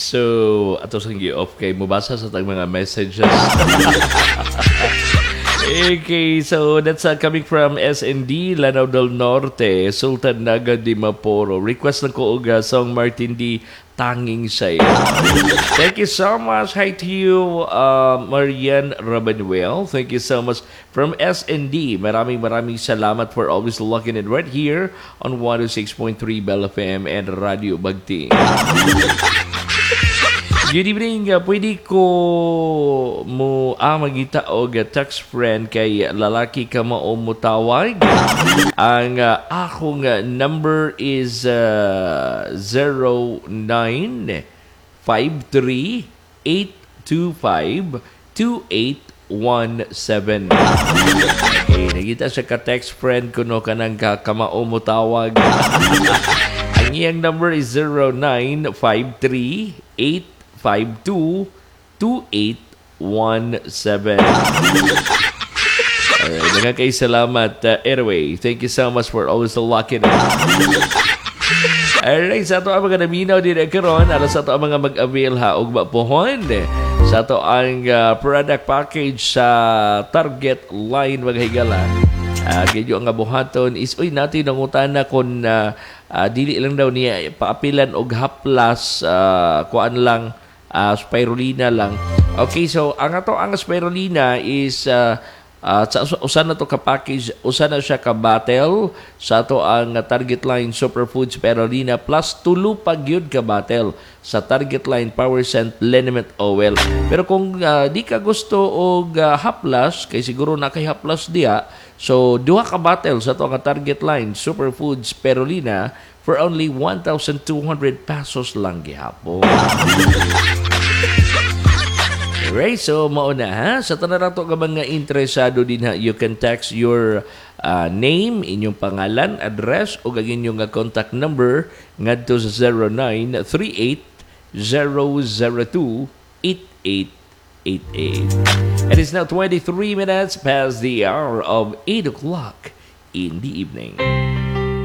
So, ato sang gi-off kay mubasa sa tang mga messages. Okay, so that's coming from SND, Lanao del Norte, Sultan Naga di Maporo. Request ng ko og song Martin D. Tanging Sa'yo. Thank you so much. Hi to you, Marian Rabanuel. Thank you so much from SND. Maraming salamat for always locking it right here on 106.3 Bell FM and Radio Bagting. Good evening. Pwede ko mo magita og text friend kay lalaki ka mao mo tawag. Ang akong number is 0953-825-2817. Okay, nagita siya ka text friend kuno kanang kamao mo tawag. Ang iyang number is 0953-852-2817. Alright, nagkakay salamat. Anyway, thank you so much for always locking it. Alright, sa ito ang mga naminaw din karon, alas sa ito ang mga mag-avail ha, ug mapuhon. Sa ito ang product package sa Target Line mga higala. Ganyo ang abuhaton is, uy, natin nangutan na kung dili lang daw niya paapilan og haplas, kuan lang, spirulina lang. Okay, so ang spirulina is usa na to ka package, usa na siya ka bottle sa to ang Target Line Superfood Spirulina plus tulo pa gyud ka bottle sa Target Line Power Scent Liniment Oil. Pero kung di ka gusto og haplas, kay siguro na kay haplas diya, so duha ka bottle sa to ang Target Line Superfood Spirulina for only 1,200 pesos lang gihapon. Alright, so mauna ha. Sa tanarato ka mga interesado din ha, you can text your name, inyong pangalan, address, o gagin yung contact number ngadto sa 0938-002-8888. It is now 23 minutes past the hour of 8 o'clock in the evening.